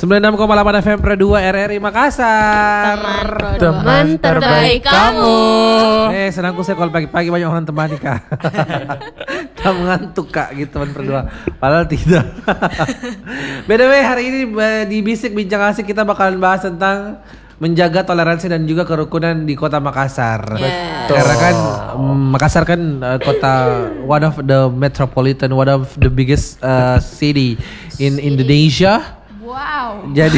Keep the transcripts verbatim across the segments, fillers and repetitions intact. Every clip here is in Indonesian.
sembilan puluh enam koma delapan F M Pro dua R R I Makassar. Teman terbaik kamu. Eh, senangku saya kalau pagi-pagi banyak orang temani Kak. Tak mengantuk Kak gitu teman Pro dua. Padahal tidak. B T W hari ini di Bisik Bincang Asik kita bakalan bahas tentang menjaga toleransi dan juga kerukunan di Kota Makassar. Yes. Karena kan um, Makassar kan uh, kota one of the metropolitan, one of the biggest uh, city in Indonesia. Wow. Jadi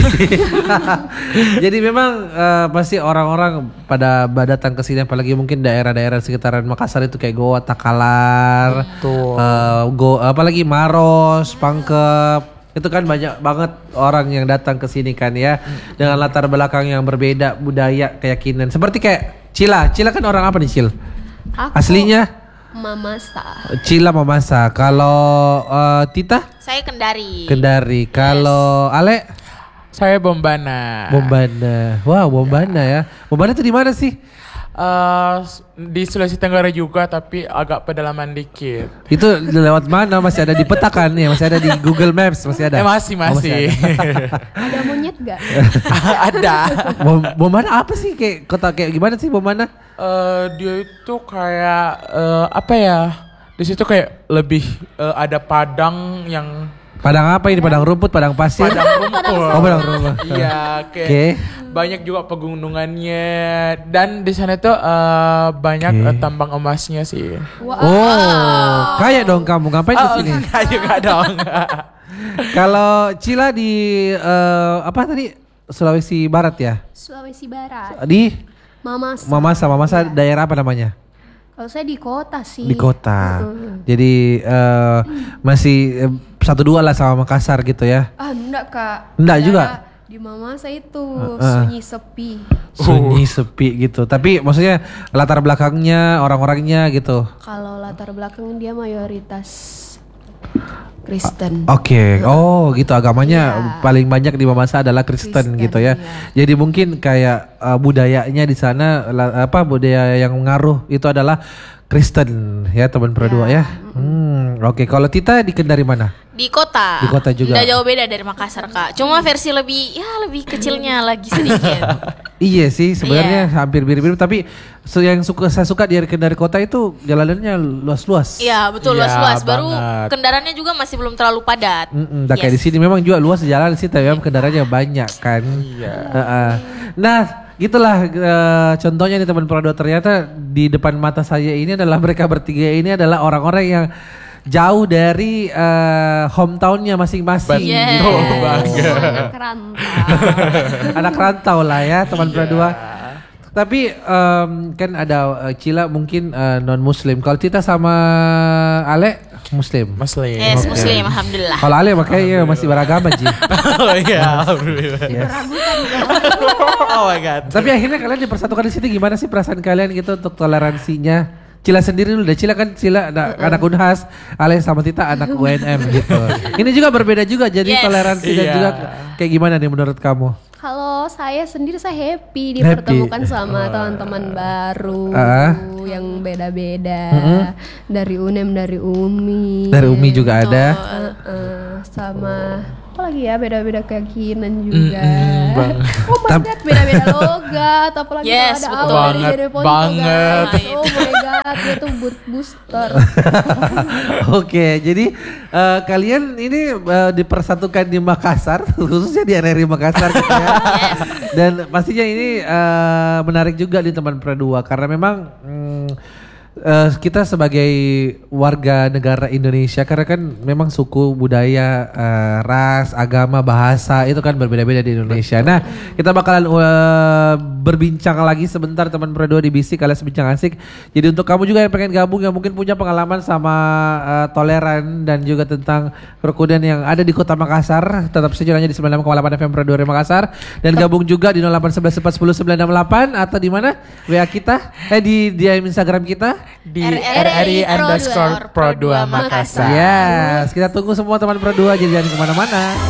jadi memang uh, pasti orang-orang pada datang ke sini, apalagi mungkin daerah-daerah sekitaran Makassar itu kayak Goa, Takalar, uh, Go apalagi Maros, Pangkep. Itu kan banyak banget orang yang datang ke sini kan ya, dengan latar belakang yang berbeda, budaya, keyakinan. Seperti kayak Cila. Cila kan orang apa nih, Cil? Aku Aslinya Mamasa. Cila Mamasa. Kalau uh, Tita? Saya Kendari. Kendari. Kalau Ale? Saya Bombana. Bombana. Wow, Bombana ya. Bombana itu di mana sih? Uh, di Sulawesi Tenggara juga, tapi agak pedalaman dikit. Itu lewat mana? Masih ada di peta kan? Ya, masih ada di Google Maps, masih ada. Eh masih masih. Oh, masih ada. Ada monyet gak? Ada. Bom, Bombana apa sih? Kayak kota kayak gimana sih Bombana? Uh, dia itu kayak uh, apa ya? Di situ kayak lebih uh, ada padang yang Padang apa ini? Padang rumput, padang pasir? padang rumput. Oh, padang rumput. Iya, kayak Okay. banyak juga pegunungannya, dan di sana tuh uh, banyak Okay. uh, tambang emasnya sih. Wow. Oh, kaya dong kamu. Ngapain di sini? Oh, enggak juga dong. Kalau Cila di uh, apa tadi? Sulawesi Barat ya? Sulawesi Barat. Di Mamasa. Mamasa, Mamasa Ya. daerah apa namanya? Kalau saya di kota sih. Di kota. Mm-mm. Jadi uh, masih uh, satu dua lah sama Makassar gitu ya? Ah, enggak Kak. Enggak juga? Saya Di Mamasa itu Uh, uh. sunyi sepi. Sunyi sepi gitu. Tapi maksudnya latar belakangnya, orang-orangnya gitu. Kalau latar belakang dia mayoritas Kristen. Oke, oh gitu agamanya Iya. paling banyak di Mamasa adalah Kristen, Kristen, gitu ya. iya. Jadi mungkin kayak uh, budayanya di sana la- apa budaya yang mengaruh itu adalah Kristen ya teman Pro dua ya. Hmm, oke. Kalau Tita di Kendari mana? Di kota. Di kota juga. Nggak jauh beda dari Makassar Kak. Cuma versi lebih ya lebih kecilnya lagi sedikit. Iya sih sebenarnya Iya. hampir mirip-mirip, tapi so yang suka saya suka di Kendari kota itu jalanannya luas-luas. Iya betul Iya, luas-luas. Baru banget. kendaraannya juga masih belum terlalu padat. Mm-mm, dah kayak di Yes. sini memang juga luas jalan sih, tapi memang kendaraannya banyak kan. Iya. Heeh. Nah, gitulah eh, contohnya nih teman Pro dua, ternyata di depan mata saya ini adalah mereka bertiga ini adalah orang-orang yang jauh dari eh, hometownnya masing-masing. Yes. gitu. Betul banget. Anak rantau. Anak rantau lah ya teman Pro dua. Tapi em, kan ada eh, Cila mungkin non Muslim. Kalau Tita sama Ale Muslim. Muslim. Yes Oke. Muslim alhamdulillah. Kalau Ale makanya masih beragama Ji. Oh iya, alhamdulillah. Yes. Oh my god. Tapi akhirnya kalian dipersatukan di sini, gimana sih perasaan kalian gitu untuk toleransinya? Cila sendiri dulu deh, Cila kan Cila anak, anak Unhas, Ale sama Tita anak U N M gitu. Ini juga berbeda juga, jadi Yes. toleransi dan Iya. juga kayak gimana nih menurut kamu? Kalau saya sendiri saya happy Happy. dipertemukan sama teman-teman baru Ah. yang beda-beda. Mm-mm. Dari U N E M, dari Umi. Dari Umi juga ada. Heeh, sama apa lagi ya, beda-beda keyakinan juga. Mm-mm, banget. Oh my god, beda-beda logat, apalagi Yes, kalau ada betul. awal dari Banget, dari Ponto, banget. guys. Oh my god, dia tuh boot booster. Oke, jadi eh, kalian ini eh, dipersatukan di Makassar, khususnya di R R I Makassar gitu ya. Dan pastinya ini eh, menarik juga di teman Pro dua karena memang mm, eh, kita sebagai warga negara Indonesia, karena kan memang suku, budaya, eh, ras, agama, bahasa itu kan berbeda-beda di Indonesia. Nah, kita bakalan eh, berbincang lagi sebentar teman Pro dua di Bisik alias Bincang Asik. Jadi untuk kamu juga yang pengen gabung, yang mungkin punya pengalaman sama eh, toleran dan juga tentang kerukunan yang ada di Kota Makassar, tetap saja nanya di sembilan puluh enam koma delapan F M Pro dua Makassar, dan gabung juga di nol delapan satu satu empat sepuluh sembilan enam delapan atau di mana W A kita, eh di di Instagram kita. Di R R I R R I underscore Pro dua Makassar. Yes, kita tunggu semua teman Pro dua, jadi jangan kemana-mana.